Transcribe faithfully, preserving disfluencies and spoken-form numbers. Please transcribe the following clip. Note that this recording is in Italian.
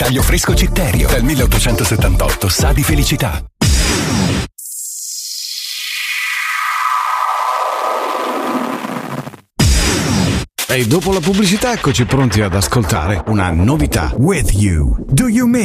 Taglio fresco Citterio. Dal milleottocentosettantotto sa di felicità. E dopo la pubblicità eccoci pronti ad ascoltare una novità. With you. Do you mean